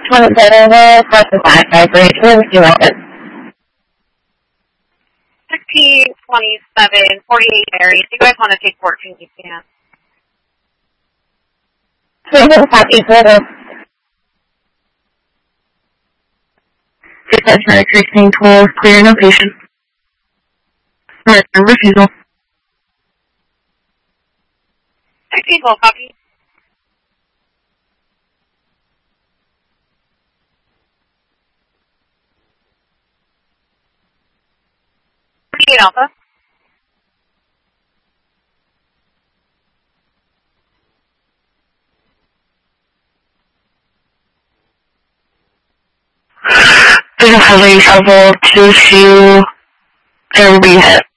27, plus the 553, where would you like it? 1627, 48 areas. If you guys want to take 14, you can. Copy, further. Dispatch medic 1612, clear, no patient. Refusal. 1612, copy. Alpha. There's a heavy shovel to shoe and rehab.